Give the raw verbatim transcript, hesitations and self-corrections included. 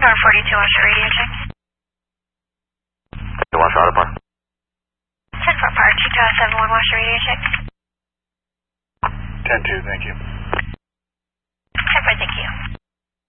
North forty-two, watch the radio check. You watch Auto Park? ten four Park, two seven one, watch the radio check. ten two, thank you.